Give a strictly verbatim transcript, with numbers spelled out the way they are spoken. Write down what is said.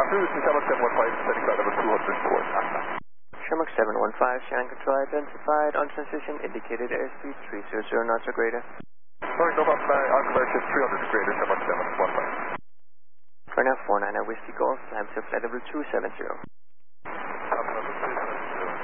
Two, this is Shamrock seven one five, setting flight level two hundred towards Accra. Shamrock seven one five, Shannon Control identified, on transition indicated airspeed three hundred knots or greater. Alright, no problem, uh, on conversion three hundred or greater, Shamrock seven one five. For now, four nine Whiskey Golf, climb to flight level two seven zero.